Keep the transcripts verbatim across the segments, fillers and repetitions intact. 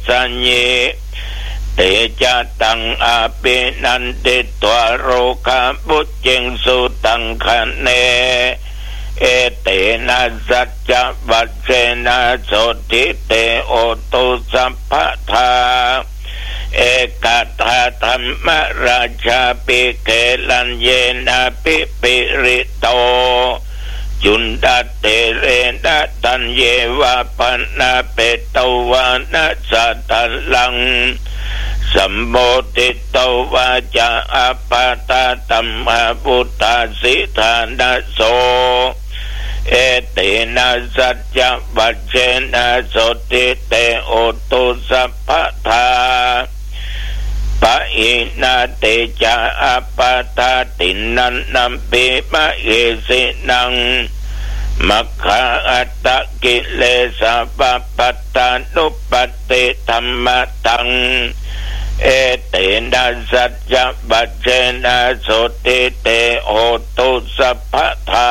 สัญญีเตจะตังอาปินันติตัวโรคาบุจเจงสุตังคะเนเอเตนะสัจจวัชเชนะโสติเตโอตุสัพพทาเอกตาธรรมราชาปิเกลันเยนะปิปิริโตจุนดาเตเรนะตันเยวะปันนาเปตวานะสัตลังสัมโมติโตวาจาอัปปาตาตัมมาพุทธาสิทานะโสเอเตนะสัจจวัชเชนะโสติเตโอตุสัพพทาปะอินาเตจาอัปปาตาตินันนัมปิมะเอสินังมัคคะอัตตะกิเลสะปะปัตตานุปัตติธัมมะตังเอเตนะสัจจวัชเชนะโสติเตโอตุสัพพทา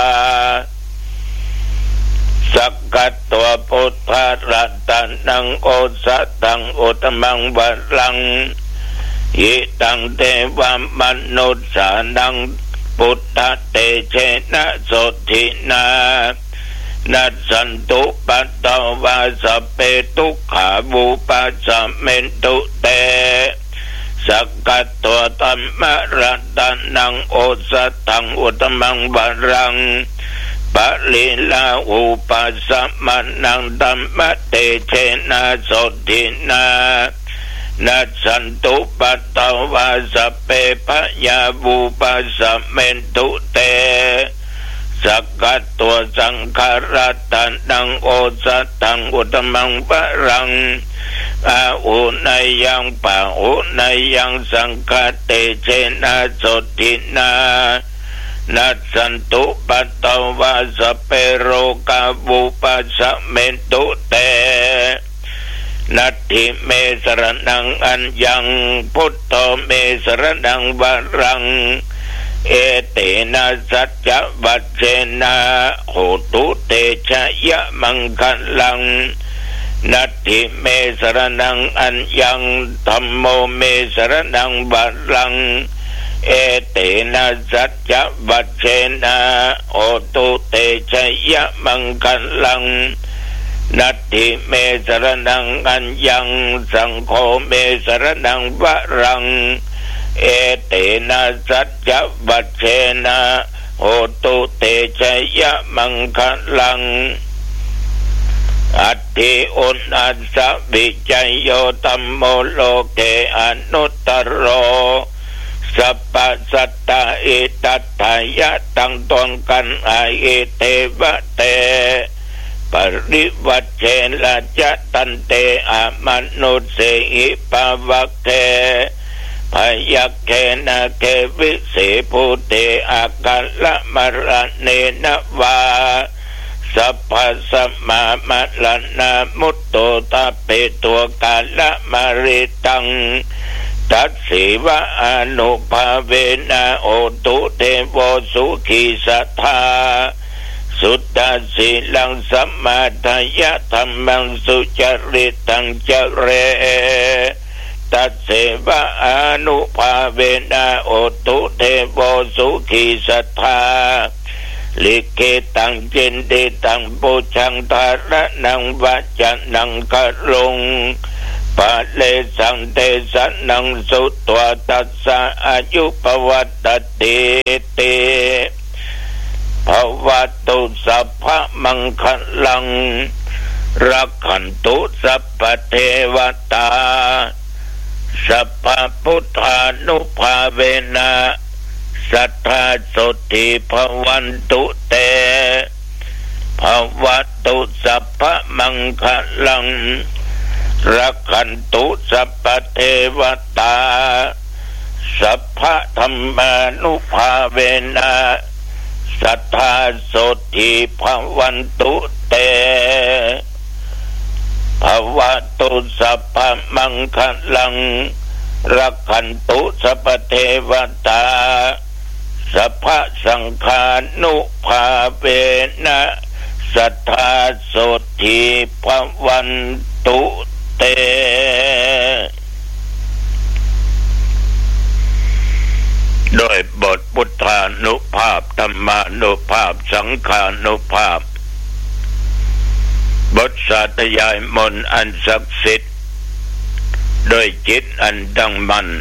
สักกัตตัวพุทธรัตนังโอสัตตังอุตมังวรังยิตังเทวมนุษสานังพุทธเตเชนะโสทินานัสสันตุปัตตวาสเปตุขาบุปัสสะเมนตุเตสักกัตตัวตัมมะรัตนังโอสัตตังอุตมังวรังปะลิลาอุปัสสะมานังตัมมะเตเชนะโสทินานัสสันตุปัตตวาสเปพยาบุปัสสะเมนตุเตสักกัตตัวสังขารตันนังโอสัตตังอุตมังวรังอาอุนัยยังปะอุนัยยังสังฆเตเชนะโสทินานัสสันตุปัตตวาสเปโรกาบุปัสสะเมนตุเตนัตถิเมสรนังอัญญังพุทโธเมสรนังวรังเอเตนะสัจจวัชเชนะโหตุเตชะยะมังคัลลังนัตถิเมสรนังอัญญังธัมโมเมสรนังวรังเอเตนะสัจจวัชเชนะโหตุเตชะยะมังคัลลังนัตถิเมสรนังอัญญังสังโฆเมสรนังวรังเอเตนะสัจจวัชเชนะโหตุเตชะยะมังคัลลังอัตถิอุณอัสสะวิจัยโยธัมโมโลเกอนุตตโรสัพพสัตตาอิตัตถายะตังตนกันอาเอเตวะเตปริวัชเชนะจะตันเตอะมนุสเสหิปวะเกพยัคเขนะเกวิเสภูเตอากัลละมะระเนนะวาสัพพสัมมามะละนามุตโตตะเปตัวกาละมะริตังตัสสิวะอนุภาเวนะโอตุเทโวสุขีสัทธาสุตตสิลังสัมมาทายะธัมมังสุจริตังจเรตัสสิวะอนุภาเวนะโอตุเทโวสุขีสัทธาลิเกตังเจนเดตังปุชังทาระนังวัจจนังกะลงปะเลสังเตสันังสุตวตัสสะอายุปวัตติเตภวัตุสัพพะมังคลังรักขันตุสัพพเทวตาสัพพพุทธานุภาเวนะสัทธาโสติภวันตุเตภวัตุสัพพะมังคลังรักขันตุสัพพเทวตาสัพพะธัมมานุภาเวนะสัทธาโสติภวันตุเตภวตุสัพพะมังคลังรักขันตุสัพพเทวตาสัพพะสังฆานุภาเวนะสัทธาโสติภวันตุเตรรมานุภาพสังฆานุภาพบทสาธยายมนต์อันศักดิ์สิทธิ์โดยจิตอันตั้งมั่น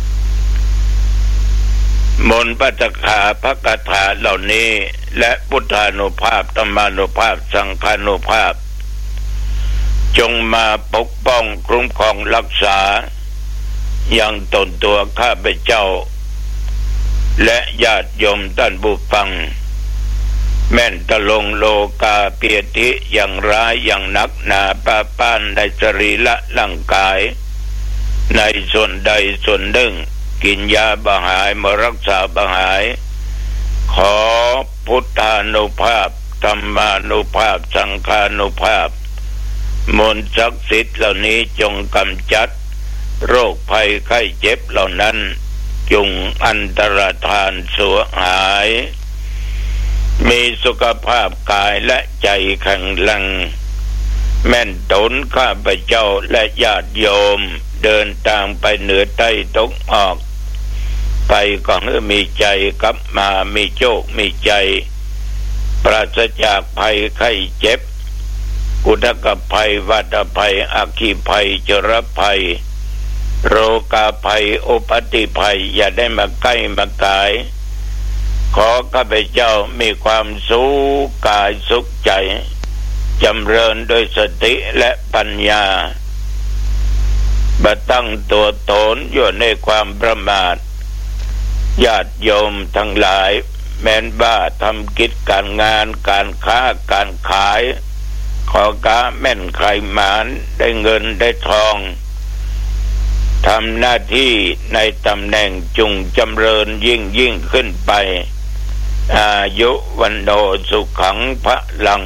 มนต์ปาฐกถาภคถาเหล่านี้และพุทธานุภาพธรรมานุภาพสังฆานุภาพจงมาปกป้องคุ้มครองรักษายังตนตัวข้าพเจ้าและญาติโยมท่านผู้ฟังแม่นตะลงโลกาเปียติอย่างร้ายอย่างนักหนาปาป้านในสรีระร่างกายในส่วนใดส่วนหนึ่งกินยาบาหายมารักษาบาหายขอพุทธานุภาพธรรมานุภาพสังฆานุภาพมนต์ศักดิ์สิทธิ์เหล่านี้จงกำจัดโรคภัยไข้เจ็บเหล่านั้นจงอันตรธานสูญหายมีสุขภาพกายและใจแข็งแรงแม่นตนข้าพเจ้าและญาติโยมเดินทางไปเหนือใต้ตกออกไปก็ให้มีใจกลับมามีโชคมีใจปราศจากภัยไข้เจ็บอุทกภัยวัฏภัยอัคคีภัยจรภัยโรคาภัยอุปัติภัยอย่าได้มาใกล้มากายขอข้าพเจ้ามีความสุขกายสุขใจจำเริญโดยสติและปัญญาบ่ตั้งตัวตนอยู่ในความประมาทญาติโยมทั้งหลายแม้นว่าทำกิจการงานการค้าการขายขอกาแม่นใครหมานได้เงินได้ทองทำหน้าที่ในตำแหน่งจุงจำเริญยิ่งยิ่งขึ้นไปอายุวันโนสุขังพลัง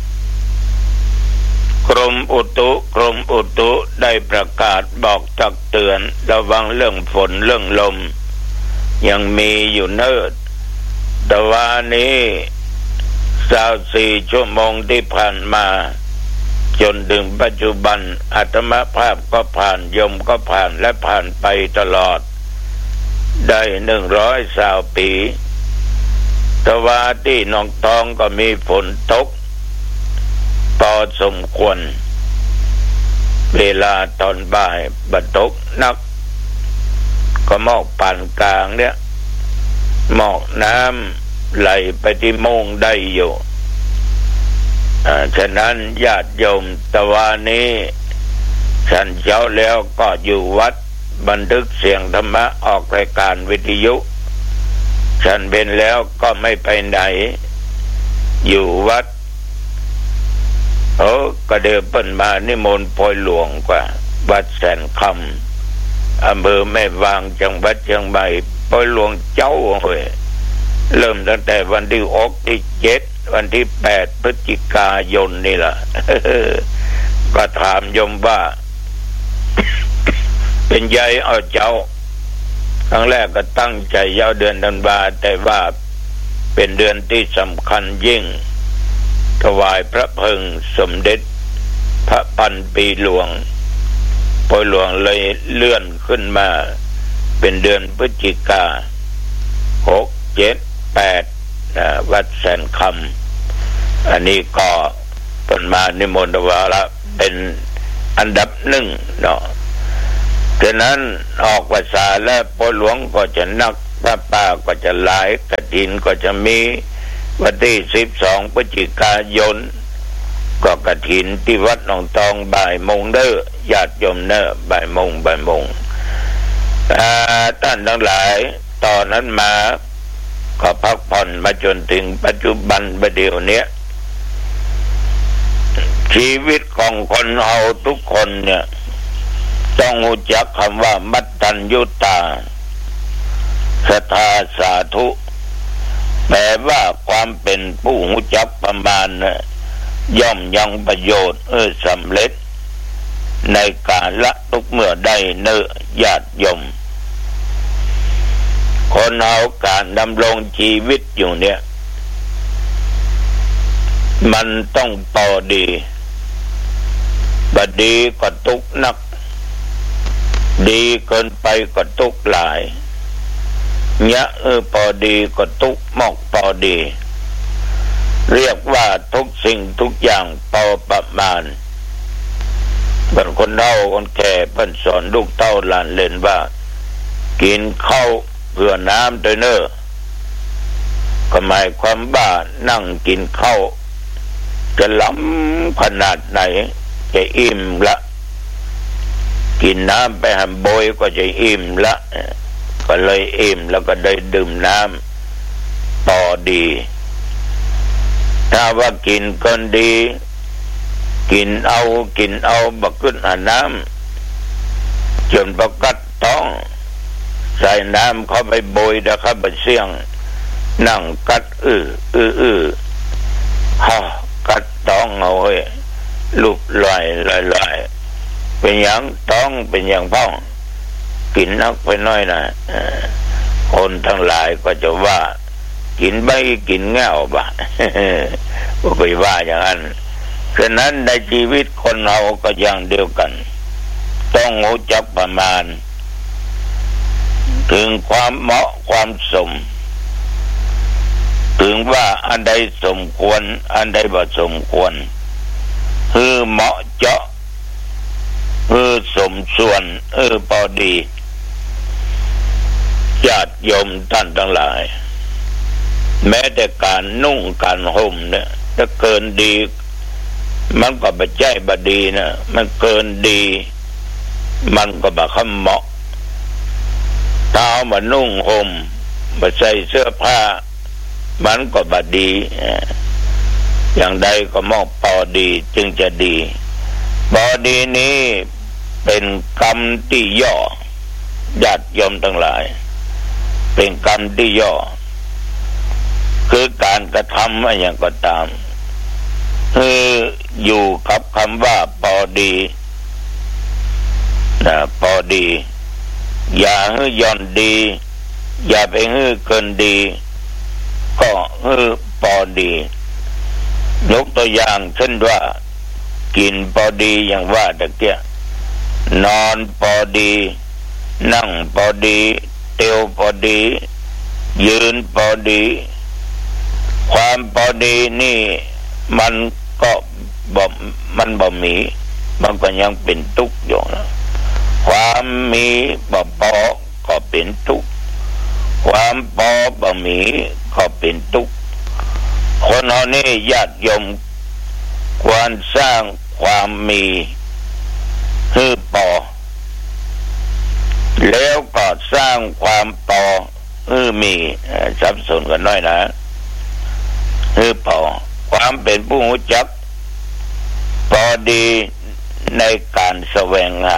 กรมอุตุกรมอุตุได้ประกาศบอกตักเตือนระวังเรื่องฝนเรื่องลมยังมีอยู่เนิ่นแต่ว่านี้สาวสี่ชั่วโมงที่ผ่านมาจนถึงปัจจุบันอาตมาภาพก็ผ่านยมก็ผ่านและผ่านไปตลอดได้หนึ่งร้อยสาวปีแต่ว่าที่หนองตองก็มีฝนตกพอสมควรเวลาตอนบ่ายบัดตกนักก็หมอกปานกลางเนี่ยหมอกน้ำไหลไปที่โมงได้อยู่ฉะนั้นญาติโยมตะวันนี้ฉันเช้าแล้วก็อยู่วัดบันทึกเสียงธรรมะออกรายการวิทยุฉันเป็นแล้วก็ไม่ไปไหนอยู่วัดโอ้ก็เดินเปิ้นมานิมนต์ปอยหลวงกว่าวัดแสนคำอำเภอแม่วางจังหวัดเชียงใหม่ปอยหลวงเจ้าเฮ้ยเริ่มตั้งแต่วันที่หกที่เจ็ดวันที่แปดพฤศจิกายนนี่ล่ะ ก็ถามโยมว่า เป็นใหญ่เอาเจ้าครั้งแรกก็ตั้งใจยาวเดือนธันวาแต่ว่าเป็นเดือนที่สำคัญยิ่งถวายพระเพลิงสมเด็จพระพันปีหลวงปอยหลวงเลยเลื่อนขึ้นมาเป็นเดือนพฤศจิกาหกเจ็ดแปดนะวัดแสนคำอันนี้ก็เป็นมานิมนต์วาระเป็นอันดับหนึ่งเนาะฉะนั้นออกภาษาและปอยหลวงก็จะนักพระป่าก็จะหลายกฐินก็จะมีวันที่สิบสองพฤศจิกายนก็กฐินที่วัดหนองตองบ่ายโมงเด้อญาติโยมเด้อบ่ายโมงบ่ายโมงท่านทั้งหลายตอนนั้นมาก็พักผ่อนมาจนถึงปัจจุบันประเดี๋ยวนี้ชีวิตของคนเฮาทุกคนเนี่ยต้องรู้จักคำว่ามัตตัญญูตาศรัทธาสาธุแปลว่าความเป็นผู้รู้จักประมาณนะย่อมยังประโยชน์เออสำเร็จในการละทุกเมื่อได้เนื้อญาติโยมคนเอาการดำรงชีวิตอยู่เนี่ยมันต้องต่อดีบดีก็ทุกข์นักดีเกินไปก็ทุกข์หลายยะเออพอดีก็ทุกมอกพอดีเรียกว่าทุกสิ่งทุกอย่างพอประมาณเป็นคนเฒ่าคนแก่เพิ่นสอนลูกเต้าหลานเล่นว่ากินข้าวเพื่อน้ำด้วยเนอก็หมายความว่านั่งกินข้าวจะล้ำขนาดไหนจะอิ่มละกินน้ำไปหำโบยก็จะอิ่มละก็เลยอิ่มแล้วก็ได้ดื่มน้ำต่อดีถ้าว่ากินเกินดีกินเอากินเอาบักขึ้นอาน้ำจนประกัดท้องใส่น้ำเข้าไปโบยแล้วเข้าไปเสี่ยงนั่งกัดอื้ออื้ออื้อฮ่ากัดท้องเอาเฮ้ยลุบลอยลอยลอยเป็นอย่างท้องเป็นอย่างพ้องกินนักไปน้อยนะคนทั้งหลายก็จะว่ากินใบกินแง่วบ้าก็ไปว่าอย่างนั้นฉะนั้นในชีวิตคนเราก็อย่างเดียวกันต้องรู้จักประมาณถึงความเหมาะความสมถึงว่าอันใดสมควรอันใดบ่สมควรคือเหมาะเจาะคือสมส่วนเออพอดีญาติโยมท่านทั้งหลายแม้แต่การนุ่งการห่มเนี่ยถ้าเกินดีมันก็บ่ใจบ่ดีนะมันเกินดีมันก็บ่ค่ำเหมาะถ้าเอามานุ่งห่มมาใส่เสื้อผ้ามันก็บ่ดีอย่างใดก็มองพอดีจึงจะดีพอดีนี้เป็นกรรมที่ย่อญาติโยมทั้งหลายเป็นกรรมที่ย่อคือการกระทำอะไรอย่างก็ตามคืออยู่กับคำว่าพอดีนะพอดีอย่าให้ย่อนดีอย่าไปให้เกินดีก็ให้พอดียกตัวอย่างเช่นว่ากินพอดีอย่างว่าตะเกียนอนพอดีนั่งพอดีเตียวพอดียืนพอดีความพอดีนี่มันก็บ่มันบ่มีมันก็ยังเป็นทุกข์อยู่นะความมีบ่พอก็เป็นทุกข์ความพอบ่มีก็เป็นทุกข์คนเรานี่ญาติโยมควรสร้างความมีให้พอแล้วก็สร้างความพอให้มีสับสนกันน้อยนะให้พอความเป็นผู้รู้จักพอดีในการแสวงหา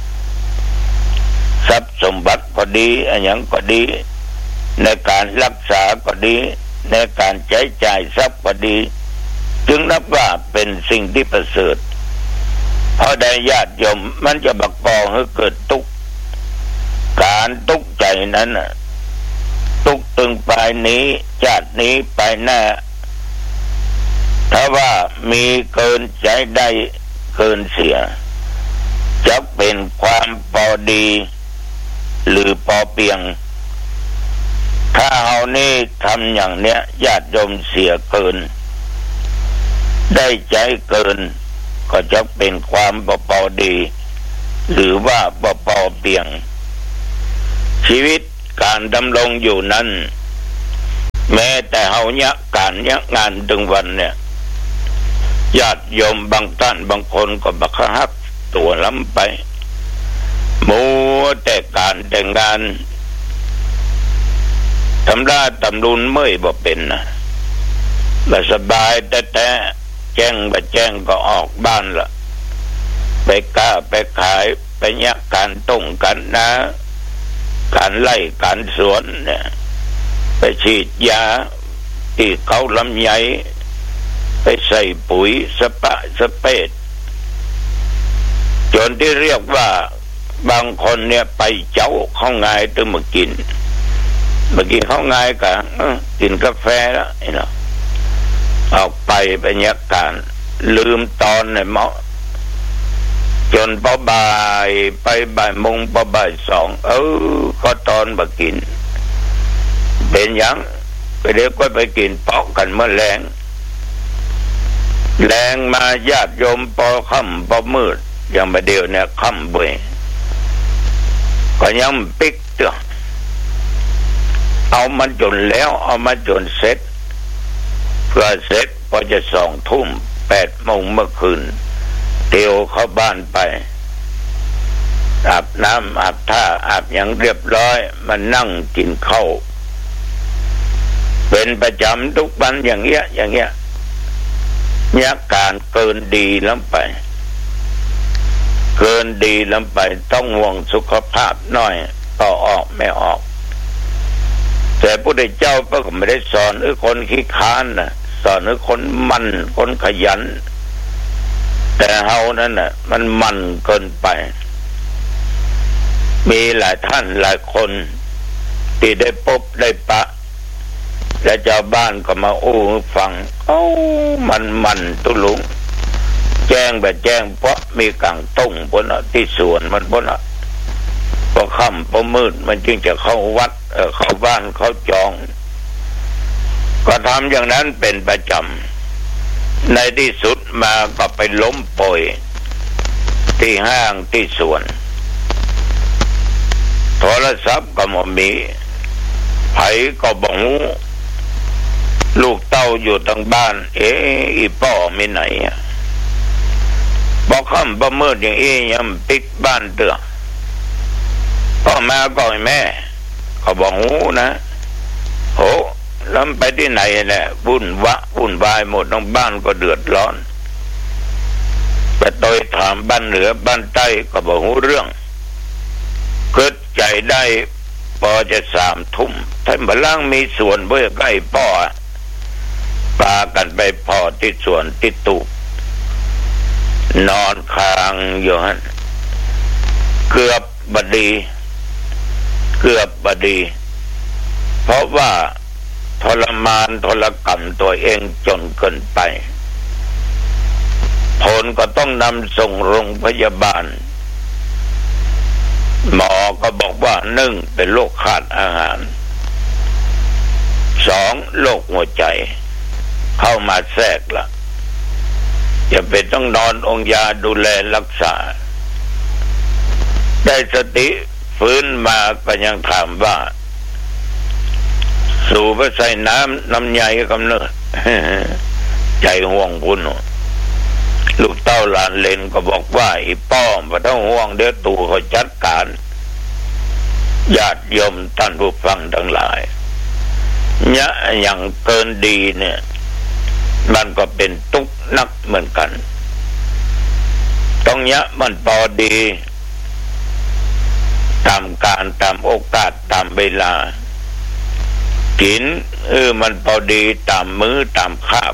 ทรัพย์สมบัติก็ดีอันยังก็ดีในการรักษาก็ดีในการใช้จ่ายทรัพย์ก็ดีจึงนับว่าเป็นสิ่งที่ประเสริฐเพราะได้ญาติโยมมันจะบักกอให้เกิดทุกข์การทุกข์ใจนั้นทุกข์ตึงปลายนี้ชาตินี้ไปหน้าถ้าว่ามีเกินใจได้เกินเสียจะเป็นความพอดีหรือพอเพียงถ้าเฮานี่ทำอย่างเนี้ยญาติโยมเสียเกินได้ใจเกินก็จะเป็นความบ่พอดีหรือว่าบ่พอเพียงชีวิตการดำรงอยู่นั้นแม้แต่เฮาเนี่ยการเนี่ยงานถึงวันเนี่ยญาติโยมบางท่านบางคนก็บักฮักตัวล้ำไปมัวแต่การแต่งงานทำราตำรุนเมื่อยบ่เป็นนะบ่สบายแต่แต่แจ้งบ่แจ้งก็ออกบ้านละไปก้าไปขายไปยักการต้งกันนะการไล่การสวนเนี่ยไปฉีดยาที่เขาลำไยไปใส่ปุ๋ยสปะสเปดจนที่เรียกว่าบางคนเนี่ยไปเจ้าเข้าง่ายตึงมากินเมื่อกี้เข้าง่ายกะกินกาแฟแล้วไอ้เนาะออกไปไปยักการลืมตอนเนี่ยเหมาะจนพอบ่ายไปบ่ายโมงพอบ่ายสองเออก็ตอนมากินเป็นอย่างไปเด็กก็ไปกินเปาะกันเมื่อแรงแรงมาญาติโยมปอค่ำปอมืดยังมาเดียวเนี่ยค่ำบ่อยก็ยังปิกเตือเอามันจนแล้วเอามาจนเสร็จเพื่อเสร็จพอจะสองทุ่มแปดโมงเมื่อคืนเตียวเข้าบ้านไปอาบน้ำอาบท่าอาบอย่างเรียบร้อยมันนั่งกินข้าวเป็นประจำทุกวันอย่างเงี้ยอย่างเงี้ยเนี่ยการเกินดีล้ำไปเกินดีล้ำไปต้องห่วงสุขภาพหน่อยต่อออกไม่ออกแต่พระพุทธเจ้าก็ไม่ได้สอนให้คนขี้ค้านนะสอนให้คนมันคนขยันแต่เฮานั่นน่ะมันมันเกินไปมีหลายท่านหลายคนที่ได้พบได้ปะและชาวบ้านก็มาโอ้ฟังเอ้ามันมันตุลุงแจ้งแบบแจ้งเพราะมีกังต้งบนอ่ะที่สวนมันบนอ่ะพอค่ำพอมืดมันจึงจะเข้าวัดเออเข้าบ้านเข้าจองก็ทำอย่างนั้นเป็นประจำในที่สุดมาก็ไปล้มป่วยที่ห้างที่สวนโทรศัพท์ก็ไม่มีไผก็บอกลูกเต้าอยู่ทางบ้านเอ๊ะอีป่อมีไหนอ่ะบอกค่ำบ่มืดอย่างอี้ยังปิดบ้านเตือพ่อมาก็ให้แม่เขาบอกหูนะโหแล้วไปที่ไหนแหละวุ่นวะวุ่นวายหมดทั้งบ้านก็เดือดร้อนไปต่อยถามบ้านเหนือบ้านใต้ก็บอกหูเรื่องเกิดใจได้พอจะสามทุ่มท่านบล่างมีสวนเพื่อใกล้พ่อปากันไปพ่อที่สวนที่ตูนอนค้างอยู่ฮะเกือบบดีเกือบบดีเพราะว่าทรมานทรกรรมตัวเองจนเกินไปผลก็ต้องนำส่งโรงพยาบาลหมอก็บอกว่าหนึ่งเป็นโรคขาดอาหารสองโรคหัวใจเข้ามาแทรกละจะเป็นต้องนอนองยาดูแลรักษาได้สติฟื้นมาก็ยังถามว่าสู่ไปใส่น้ำน้ำใหญ่กำเนิดใจห่วงพุ่นลูกเต้าหลานเลนก็บอกว่าอีป้อมบ่ต้องห่วงเดี๋ยวตู่เขาจัดการญาติโยมท่านผู้ฟังทั้งหลายเนี่ยอย่างเกินดีเนี่ยมันก็เป็นทุกข์นักเหมือนกันต้องเนี้ยมันพอดีตามการตามโอกาสตามเวลากินเออมันพอดีตามมื้อตามคาบ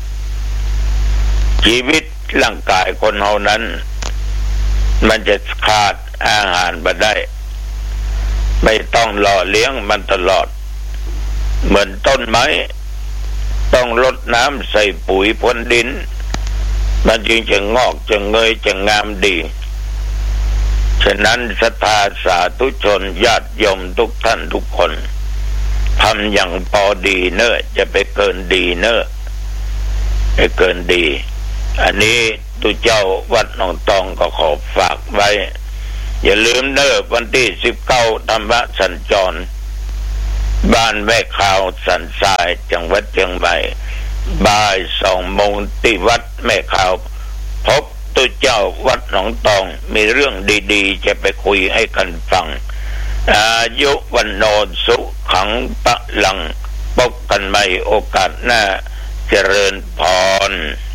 ชีวิตร่างกายคนเฮานั้นมันจะขาดอาหารบ่ได้ไม่ต้องหล่อเลี้ยงมันตลอดเหมือนต้นไม้ต้องรดน้ำใส่ปุ๋ยพรวนดินมันจึงจะงอกจะเงยจะงามดีฉะนั้นศรัทธาสาธุชนญาติโยมทุกท่านทุกคนทำอย่างพอดีเนอะจะไปเกินดีเนอะไปเกินดีอันนี้ตุเจ้าวัดหนองตองก็ขอฝากไว้อย่าลืมเนอะวันที่สิบเก้าธรรมสัญจรบ้านแม่ข่าวสันทรายจังหวัดเชียงใหม่บ่ายสองโมงที่วัดแม่ข่าวพบตุเจ้าวัดหนองตองมีเรื่องดีๆจะไปคุยให้กันฟังอายุวันโนสุขังปะลังพบกันใหม่โอกาสหน้าเจริญพร